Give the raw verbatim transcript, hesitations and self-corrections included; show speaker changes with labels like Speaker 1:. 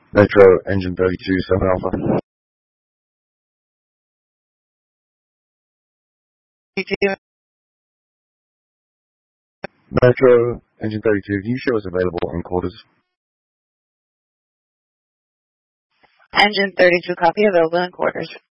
Speaker 1: Metro, engine thirty-two, seven Alpha. Metro, engine thirty-two, can you show us available in quarters?
Speaker 2: Engine thirty-two, copy, available in quarters.